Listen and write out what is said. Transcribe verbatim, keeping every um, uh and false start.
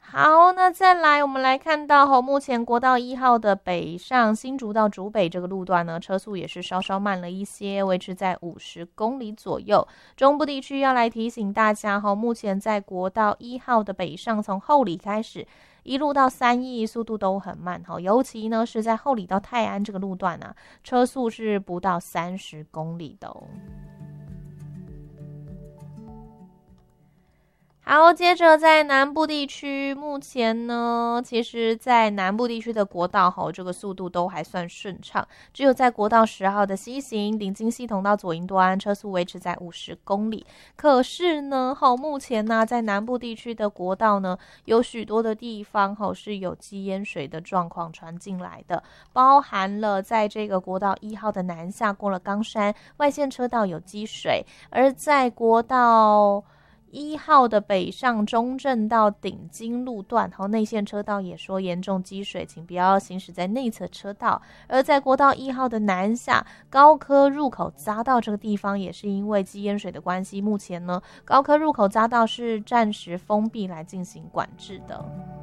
好，那再来，我们来看到吼，目前国道一号的北上新竹到竹北这个路段呢，车速也是稍稍慢了一些，维持在五十公里左右。中部地区要来提醒大家吼，目前在国道一号的北上，从后里开始一路到三义，速度都很慢吼，尤其呢是在后里到泰安这个路段啊，车速是不到三十公里的哦。好，接着在南部地区，目前呢，其实在南部地区的国道吼，这个速度都还算顺畅，只有在国道十号的西行顶金系统到左营端，车速维持在五十公里。可是呢，吼，目前呢，在南部地区的国道呢，有许多的地方吼是有积淹水的状况传进来的，包含了在这个国道一号的南下过了冈山外线车道有积水，而在国道一号的北上中正到顶金路段，和内线车道也说严重积水，请不要行驶在内侧车道。而在国道一号的南下高科入口匝道这个地方，也是因为积淹水的关系，目前呢高科入口匝道是暂时封闭来进行管制的。